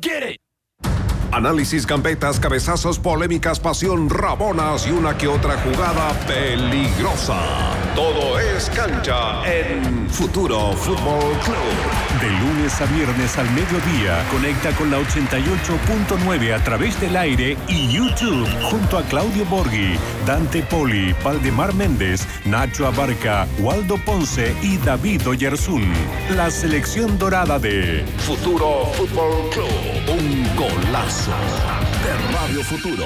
get it. Análisis, gambetas, cabezazos, polémicas, pasión, rabonas y una que otra jugada peligrosa. Todo es cancha en Futuro Fútbol Club. De lunes a viernes al mediodía, conecta con la 88.9 a través del aire y YouTube, junto a Claudio Borghi, Dante Poli, Valdemar Méndez, Nacho Abarca, Waldo Ponce y David Oyarzún. La selección dorada de Futuro Fútbol Club. Un golazo de Radio Futuro.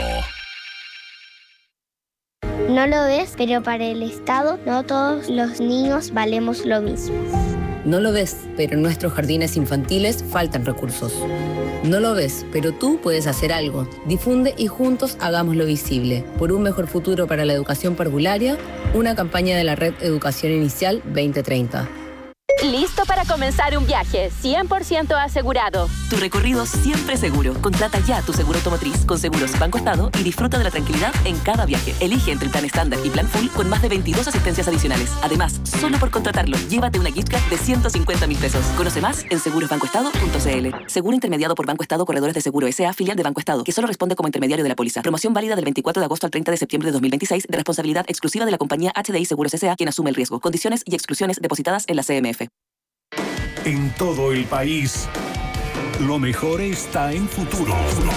No lo ves, pero para el Estado no todos los niños valemos lo mismo. No lo ves, pero en nuestros jardines infantiles faltan recursos. No lo ves, pero tú puedes hacer algo. Difunde y juntos hagámoslo visible. Por un mejor futuro para la educación parvularia, una campaña de la Red Educación Inicial 2030. ¿Listo para comenzar un viaje 100% asegurado? Tu recorrido siempre seguro. Contrata ya tu seguro automotriz con Seguros Banco Estado y disfruta de la tranquilidad en cada viaje. Elige entre el plan estándar y plan full con más de 22 asistencias adicionales. Además, solo por contratarlo, llévate una gift card de 150.000 pesos. Conoce más en segurosbancoestado.cl. Seguro intermediado por Banco Estado Corredores de Seguro S.A., filial de Banco Estado, que solo responde como intermediario de la póliza. Promoción válida del 24 de agosto al 30 de septiembre de 2026, de responsabilidad exclusiva de la compañía HDI Seguros S.A., quien asume el riesgo. Condiciones y exclusiones depositadas en la CMF. En todo el país, lo mejor está en Futuro.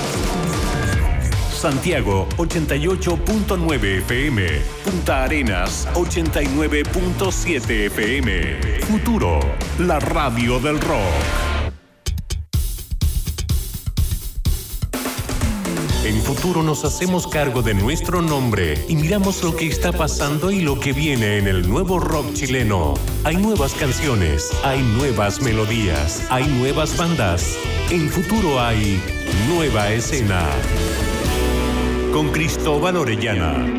Santiago 88.9 FM, Punta Arenas 89.7 FM. Futuro, la radio del rock. En Futuro nos hacemos cargo de nuestro nombre y miramos lo que está pasando y lo que viene en el nuevo rock chileno. Hay nuevas canciones, hay nuevas melodías, hay nuevas bandas. En Futuro hay nueva escena. Con Cristóbal Orellana.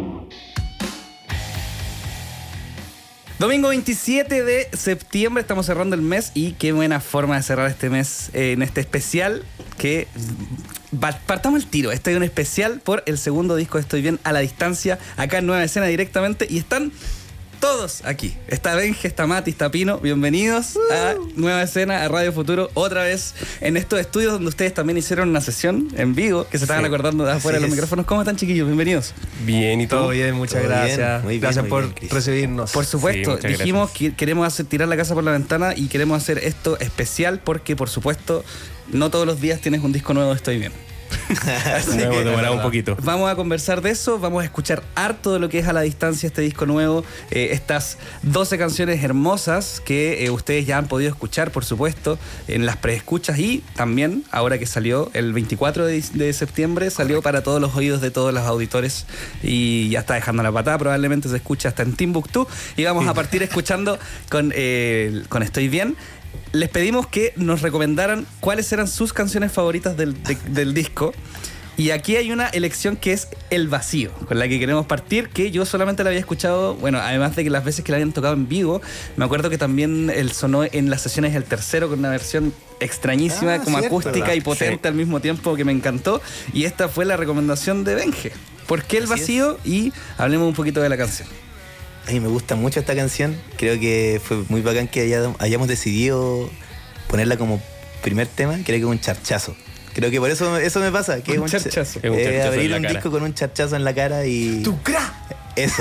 Domingo 27 de septiembre, estamos cerrando el mes y qué buena forma de cerrar este mes en este especial que... Partamos el tiro. Este es un especial por el segundo disco de Estoy Bien a la distancia, acá en Nueva Escena directamente, y están todos aquí. Está Benje, está Mati, está Pino. Bienvenidos a Nueva Escena, a Radio Futuro, otra vez en estos estudios donde ustedes también hicieron una sesión en vivo, que se estaban acordando de afuera de los micrófonos. ¿Cómo están, chiquillos? Bienvenidos. Bien, ¿y tú? Todo bien, muchas gracias. Muy bien, gracias muy por bien, recibirnos. Por supuesto, sí, dijimos que queremos tirar la casa por la ventana y queremos hacer esto especial porque, por supuesto, no todos los días tienes un disco nuevo de Estoy Bien. Así que hemos demorado un poquito. Vamos a conversar de eso, vamos a escuchar harto de lo que es A la Distancia, este disco nuevo, estas 12 canciones hermosas que ustedes ya han podido escuchar, por supuesto, en las preescuchas, y también ahora que salió el 24 de septiembre, salió para todos los oídos de todos los auditores y ya está dejando la patada, probablemente se escucha hasta en Timbuktu, y vamos a partir escuchando con Estoy Bien. Les pedimos que nos recomendaran cuáles eran sus canciones favoritas del disco. Y aquí hay una elección que es El Vacío, con la que queremos partir, que yo solamente la había escuchado, bueno, además de que las veces que la habían tocado en vivo, me acuerdo que también él sonó en las sesiones El Tercero con una versión extrañísima, como cierto, acústica y potente al mismo tiempo, que me encantó. Y esta fue la recomendación de Benje. ¿Por qué El Vacío? Y hablemos un poquito de la canción. A mí me gusta mucho esta canción. Creo que fue muy bacán que hayamos decidido ponerla como primer tema. Creo que es un charchazo. Creo que por eso me pasa. Que un charchazo. Abrir un disco con un charchazo en la cara y... ¡Tu cra! Eso.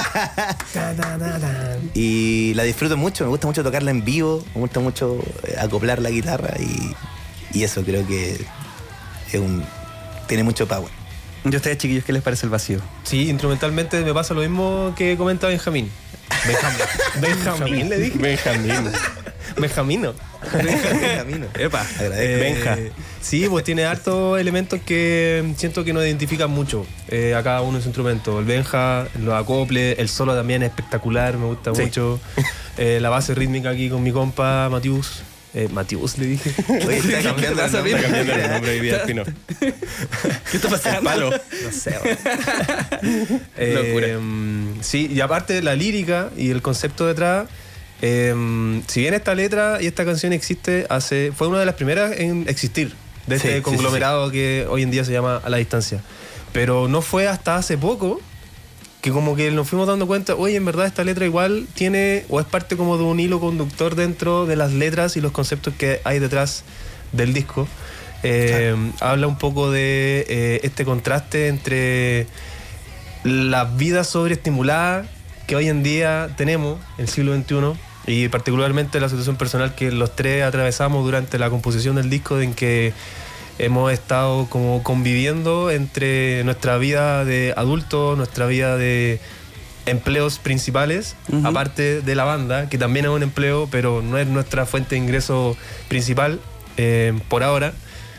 Y la disfruto mucho. Me gusta mucho tocarla en vivo. Me gusta mucho acoplar la guitarra. Y eso creo que tiene mucho power. ¿Y a ustedes, chiquillos, qué les parece El Vacío? Sí, instrumentalmente me pasa lo mismo que comenta Benjamín. Benjamín, le dije. Benjamino. Epa. Benja. Sí, pues tiene hartos elementos que siento que nos identifican mucho a cada uno de sus instrumentos. El Benja, los acoples, el solo también es espectacular, me gusta mucho. La base rítmica aquí con mi compa Matius. Matius le dije. Oye, está cambiando el nombre hoy día, Pino. ¿Qué está pasando? Palo. No sé. Locura. Sí, y aparte la lírica y el concepto detrás, si bien esta letra y esta canción fue una de las primeras en existir de este conglomerado que hoy en día se llama A la Distancia. Pero no fue hasta hace poco que como que nos fuimos dando cuenta, oye, en verdad esta letra igual tiene, o es parte como de un hilo conductor dentro de las letras y los conceptos que hay detrás del disco. Habla un poco de este contraste entre la vida sobreestimulada que hoy en día tenemos en el siglo XXI y particularmente la situación personal que los tres atravesamos durante la composición del disco, en que hemos estado como conviviendo entre nuestra vida de adultos, nuestra vida de empleos principales, aparte de la banda, que también es un empleo, pero no es nuestra fuente de ingreso principal por ahora.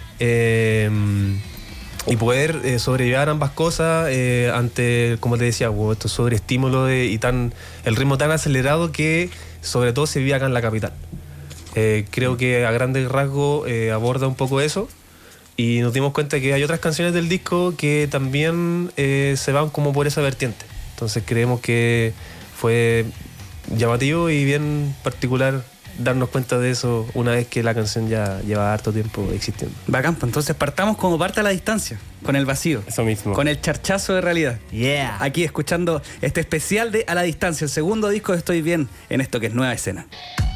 Y poder sobrellevar ambas cosas ante, como te decía, estos sobreestímulos y el ritmo tan acelerado que sobre todo se vive acá en la capital. Creo que a grandes rasgos aborda un poco eso, y nos dimos cuenta que hay otras canciones del disco que también se van como por esa vertiente. Entonces creemos que fue llamativo y bien particular darnos cuenta de eso una vez que la canción ya lleva harto tiempo existiendo. Bacán, pues entonces partamos como parte a la distancia, con el vacío. Eso mismo. Con el charchazo de realidad. Yeah. Aquí escuchando este especial de A la Distancia, el segundo disco de Estoy Bien, en esto que es Nueva Escena.